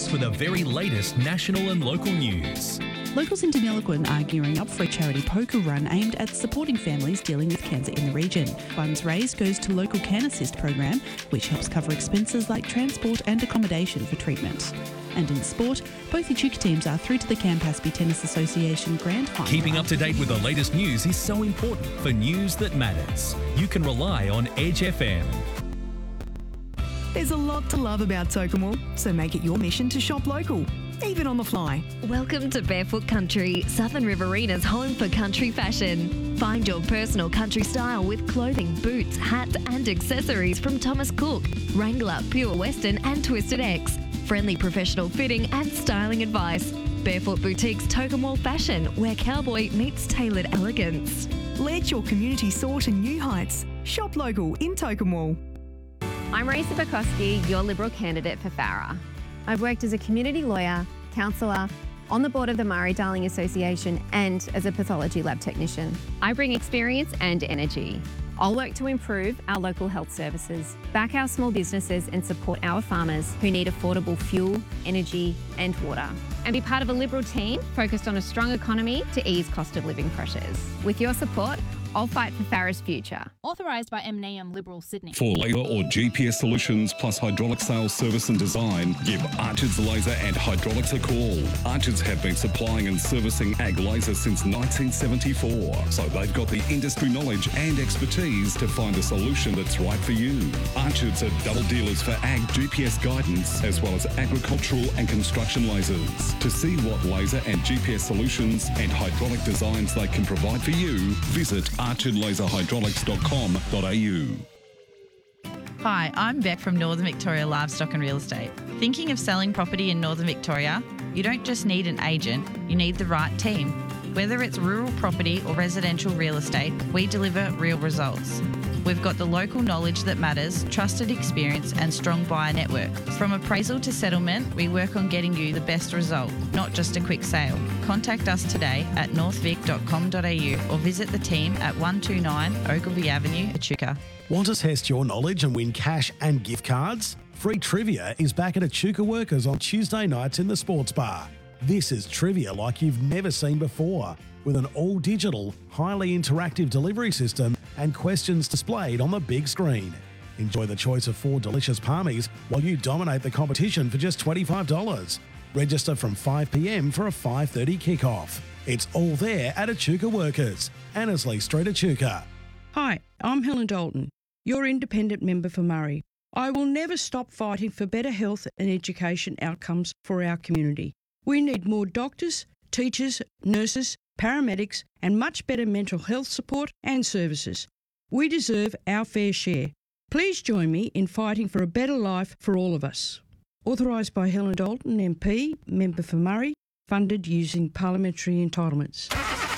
us for the very latest national and local news. Locals in Deniliquin are gearing up for a charity poker run aimed at supporting families dealing with cancer in the region. Funds raised goes to local Can Assist program, which helps cover expenses like transport and accommodation for treatment. And in sport, both Echuca teams are through to the Campaspe Tennis Association Grand Final. Keeping up to date with the latest news is so important for news that matters. You can rely on Edge FM. There's a lot to love about Tokemall, so make it your mission to shop local, even on the fly. Welcome to Barefoot Country, Southern Riverina's home for country fashion. Find your personal country style with clothing, boots, hats and accessories from Thomas Cook, Wrangler, Pure Western and Twisted X. Friendly professional fitting and styling advice. Barefoot Boutiques Tokemall Fashion, where cowboy meets tailored elegance. Let your community soar to new heights. Shop local in Tokemall. I'm Marisa Bukowski, your Liberal candidate for Farrer. I've worked as a community lawyer, counsellor, on the board of the Murray-Darling Association and as a pathology lab technician. I bring experience and energy. I'll work to improve our local health services, back our small businesses and support our farmers who need affordable fuel, energy and water. And be part of a Liberal team focused on a strong economy to ease cost of living pressures. With your support, I'll fight for Farrer's future. Authorised by M&M Liberal Sydney. For labour or GPS solutions plus hydraulic sales, service and design, give Archerds Laser and Hydraulics a call. Archerds have been supplying and servicing ag laser since 1974, so they've got the industry knowledge and expertise to find a solution that's right for you. Archerds are double dealers for ag GPS guidance as well as agricultural and construction lasers. To see what laser and GPS solutions and hydraulic designs they can provide for you, visit archardlaserhydraulics.com.au. Hi, I'm Beck from Northern Victoria Livestock and Real Estate. Thinking of selling property in Northern Victoria? You don't just need an agent, you need the right team. Whether it's rural property or residential real estate, we deliver real results. We've got the local knowledge that matters, trusted experience and strong buyer network. From appraisal to settlement, we work on getting you the best result, not just a quick sale. Contact us today at northvic.com.au or visit the team at 129 Ogilvy Avenue, Echuca. Want to test your knowledge and win cash and gift cards? Free trivia is back at Echuca Workers on Tuesday nights in the Sports Bar. This is trivia like you've never seen before, with an all-digital, highly interactive delivery system and questions displayed on the big screen. Enjoy the choice of 4 delicious palmies while you dominate the competition for just $25. Register from 5 p.m. for a 5:30 kickoff. It's all there at Echuca Workers, Annesley Street, Echuca. Hi, I'm Helen Dalton, your independent member for Murray. I will never stop fighting for better health and education outcomes for our community. We need more doctors, teachers, nurses, paramedics and much better mental health support and services. We deserve our fair share. Please join me in fighting for a better life for all of us. Authorised by Helen Dalton, MP, Member for Murray, funded using parliamentary entitlements.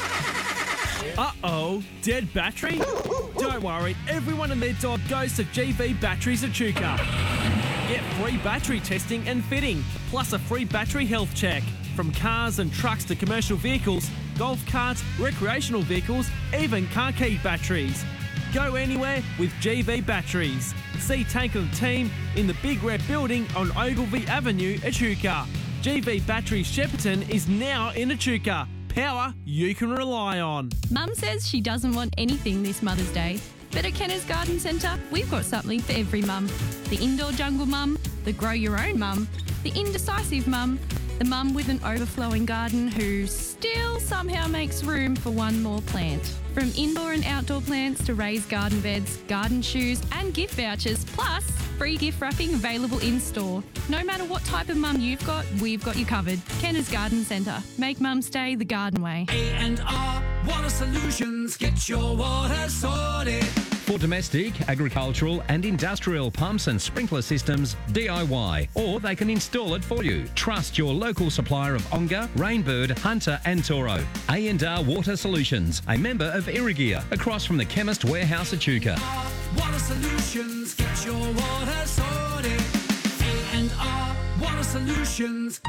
Uh-oh, dead battery? Don't worry, everyone and their dog goes to GV Batteries Echuca. Get free battery testing and fitting, plus a free battery health check. From cars and trucks to commercial vehicles, golf carts, recreational vehicles, even car key batteries. Go anywhere with GV Batteries. See Tank and the team in the Big Red Building on Ogilvy Avenue, Echuca. GV Batteries Shepparton is now in Echuca. Power you can rely on. Mum says she doesn't want anything this Mother's Day, but at Kenner's Garden Centre, we've got something for every mum. The indoor jungle mum, the grow your own mum, the indecisive mum, the mum with an overflowing garden who still somehow makes room for one more plant. From indoor and outdoor plants to raised garden beds, garden shoes and gift vouchers, plus free gift wrapping available in-store. No matter what type of mum you've got, we've got you covered. Kenner's Garden Centre. Make mum stay the garden way. A&R Water Solutions. Get your water sorted. For domestic, agricultural and industrial pumps and sprinkler systems, DIY, or they can install it for you. Trust your local supplier of Onga, Rainbird, Hunter and Toro. A&R Water Solutions, a member of Irrigear, across from the Chemist Warehouse at Echuca. Water Solutions. Get your water sorted. A&R Water Solutions.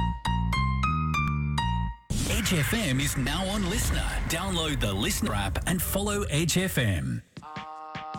Edge FM is now on Listener. Download the Listener app and follow Edge FM.